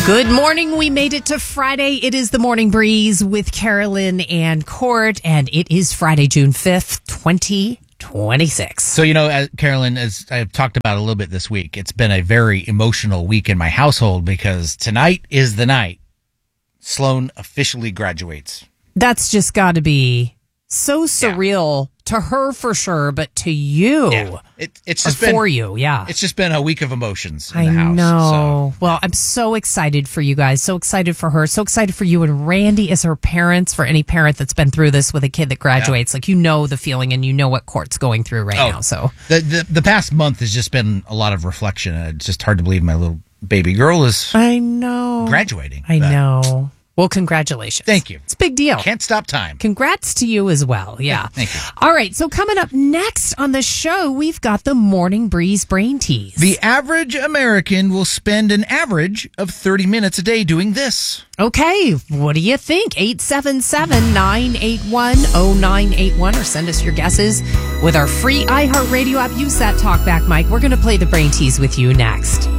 Good morning. We made it to Friday. It is the Morning Breeze with Carolyn and Court, and it is Friday, June 5th, 2026. So, Carolyn, as I've talked about a little bit this week, it's been a very emotional week in my household because tonight is the night Sloan officially graduates. That's just got to be so surreal to her for sure, but to you. Yeah. It's just been for you, yeah. It's just been a week of emotions in I the house. know. So. Well, I'm so excited for you guys. So excited for her. So excited for you and Randy as her parents. For any parent that's been through this with a kid that graduates, like the feeling and you know what Court's going through right now. So the past month has just been a lot of reflection. It's just hard to believe my little baby girl is graduating. I know. Well, congratulations. Thank you. It's a big deal. Can't stop time. Congrats to you as well. Yeah. Thank you. All right. So coming up next on the show, we've got the Morning Breeze Brain Tease. The average American will spend an average of 30 minutes a day doing this. Okay. What do you think? 877-981-0981 or send us your guesses with our free iHeartRadio app. Use that talkback mic. We're going to play the Brain Tease with you next.